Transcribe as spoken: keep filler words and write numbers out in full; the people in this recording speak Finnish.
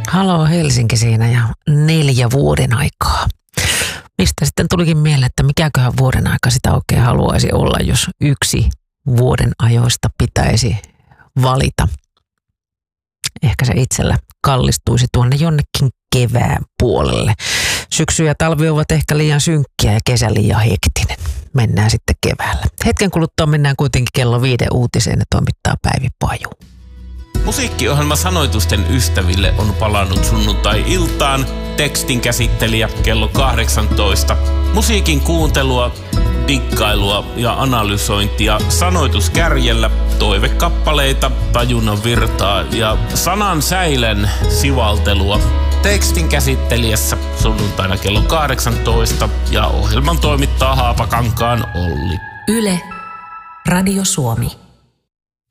Haloo Helsinki siinä ja neljä vuoden aikaa. Mistä sitten tulikin mieleen, että mikäköhän vuoden aika sitä oikein haluaisi olla, jos yksi vuoden ajoista pitäisi valita. Ehkä se itsellä kallistuisi tuonne jonnekin kevään puolelle. Syksy ja talvi ovat ehkä liian synkkiä ja kesä liian hektinen. Mennään sitten keväällä. Hetken kuluttua mennään kuitenkin kello viiden uutiseen ja toimittaa Päivi Paju. Musiikkiohjelma Sanoitusten ystäville on palannut sunnuntai-iltaan. Tekstin käsittelijä kello kahdeksantoista. Musiikin kuuntelua, dikkailua ja analysointia sanoituskärjellä, toivekappaleita, tajunnan virtaa ja sanan säilen sivaltelua. Tekstin käsittelijässä sunnuntaina kello kahdeksantoista ja ohjelman toimittaa Haapakankaan Olli. Yle, Radio Suomi.